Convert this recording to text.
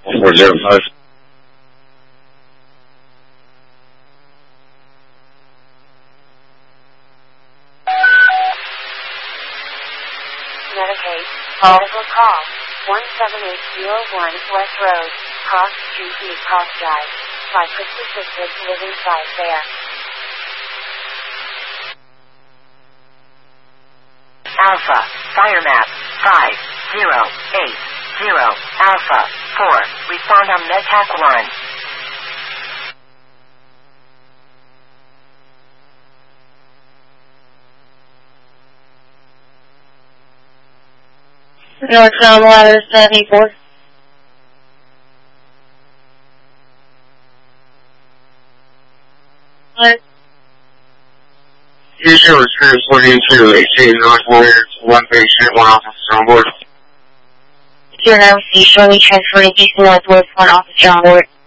405. Medicaid, medical call, 17801 West Road, Cross Street East Cross Drive, 566 Living 5 there. Alpha, fire map, 5080, Alpha, 4, respond on MedTac 1. Northbound Ladder 74. Usually was transporting to 18 North Warriors, one patient, one officer on board. 09C, shortly transferring east northwest, one officer on board.